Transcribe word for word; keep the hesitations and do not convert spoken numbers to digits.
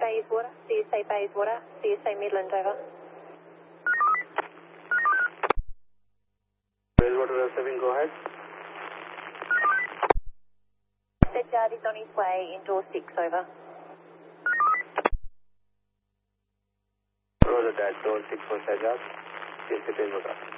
Bayswater. C S A Bayswater. C S A Midland, over. Bayswater receiving, go ahead. Said Jarvis on his way, indoor six, over. Roger that, door six for Sajad. C S A Bayswater.